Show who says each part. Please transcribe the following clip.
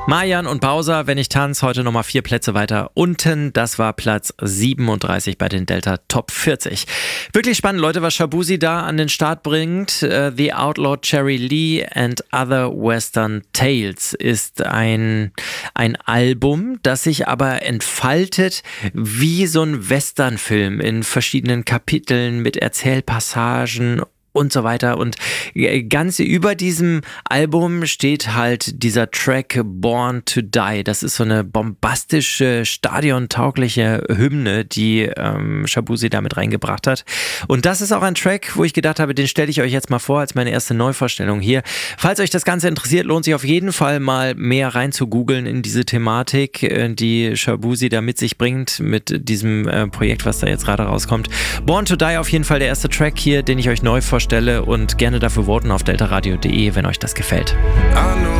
Speaker 1: Marjan und Bowser, wenn ich tanze, heute nochmal 4 Plätze weiter unten. Das war Platz 37 bei den Delta Top 40. Wirklich spannend, Leute, was Shaboozey da an den Start bringt. The Outlaw Cherry Lee and Other Western Tales ist ein Album, das sich aber entfaltet wie so ein Westernfilm in verschiedenen Kapiteln mit Erzählpassagen und so weiter. Und ganz über diesem Album steht halt dieser Track Born to Die. Das ist so eine bombastische, stadiontaugliche Hymne, die Shaboozey da mit reingebracht hat. Und das ist auch ein Track, wo ich gedacht habe, den stelle ich euch jetzt mal vor als meine erste Neuvorstellung hier. Falls euch das Ganze interessiert, lohnt sich auf jeden Fall mal mehr rein zu googeln in diese Thematik, die Shaboozey da mit sich bringt, mit diesem Projekt, was da jetzt gerade rauskommt. Born to Die auf jeden Fall der erste Track hier, den ich euch neu vorstelle, und gerne dafür voten auf deltaradio.de, wenn euch das gefällt.